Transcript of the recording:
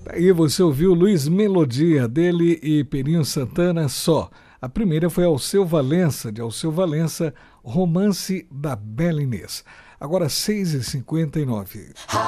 Aí você ouviu Luiz Melodia, dele e Peninho Santana, Só. A primeira foi Alceu Valença, de Alceu Valença, Romance da Bela Inês. Agora 6h59.